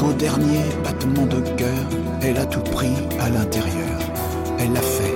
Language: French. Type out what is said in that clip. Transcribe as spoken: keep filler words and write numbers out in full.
Jusqu'au dernier battement de cœur, elle a tout pris à l'intérieur. Elle l'a fait